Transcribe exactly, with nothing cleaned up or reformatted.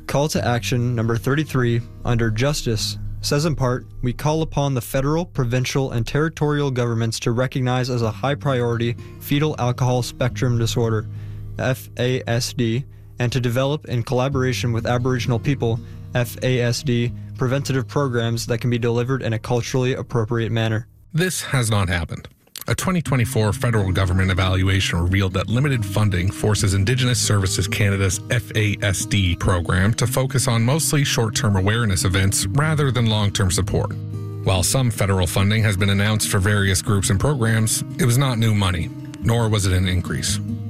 Call to action number thirty-three under Justice says in part, we call upon the federal, provincial, and territorial governments to recognize as a high priority fetal alcohol spectrum disorder, F A S D, and to develop in collaboration with Aboriginal people, F A S D, preventative programs that can be delivered in a culturally appropriate manner. This has not happened. A twenty twenty-four federal government evaluation revealed that limited funding forces Indigenous Services Canada's F A S D program to focus on mostly short-term awareness events rather than long-term support. While some federal funding has been announced for various groups and programs, it was not new money, nor was it an increase.